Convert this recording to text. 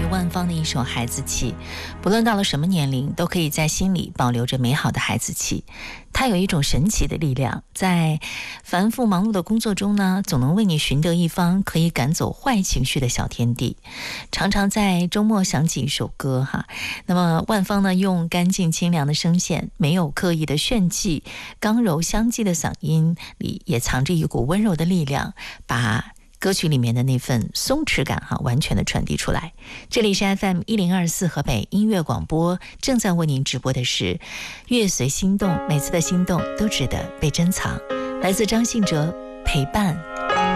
万芳的一首《孩子气》，不论到了什么年龄，都可以在心里保留着美好的孩子气。它有一种神奇的力量，在繁复忙碌的工作中呢，总能为你寻得一方可以赶走坏情绪的小天地。常常在周末想起一首歌哈，那么万芳呢，用干净清凉的声线，没有刻意的炫技，刚柔相济的嗓音里也藏着一股温柔的力量，把歌曲里面的那份松弛感完全的传递出来。这里是 FM1024 河北音乐广播，正在为您直播的是乐随心动，每次的心动都值得被珍藏。来自张信哲，陪伴